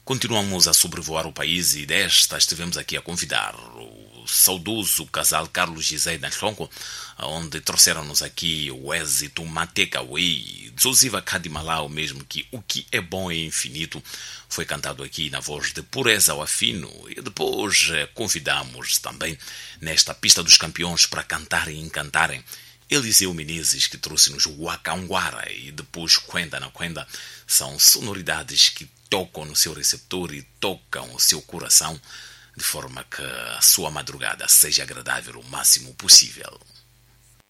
Continuamos a sobrevoar o país e desta estivemos aqui a convidar o saudoso casal Carlos Gisé da Nhlongo, onde trouxeram-nos aqui o êxito Matekaway, Dzouziva Kadimalau mesmo, que o que é bom é infinito, foi cantado aqui na voz de Pureza ao Afino, e depois convidamos também nesta pista dos campeões para cantarem e encantarem Eliseu Menezes, que trouxe-nos Wakanguara, e depois Kwenda na Kwenda. São sonoridades que tocam no seu receptor e tocam o seu coração, de forma que a sua madrugada seja agradável o máximo possível.